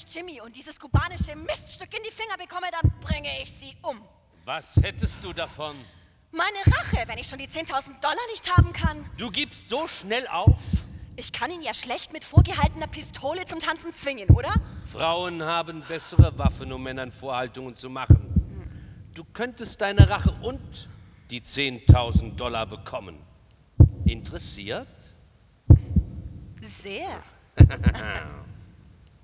ich Jimmy und dieses kubanische Miststück in die Finger bekomme, dann bringe ich sie um. Was hättest du davon? Meine Rache, wenn ich schon die 10.000 Dollar nicht haben kann. Du gibst so schnell auf? Ich kann ihn ja schlecht mit vorgehaltener Pistole zum Tanzen zwingen, oder? Frauen haben bessere Waffen, um Männern Vorhaltungen zu machen. Du könntest deine Rache und die 10.000 Dollar bekommen. Interessiert? Sehr.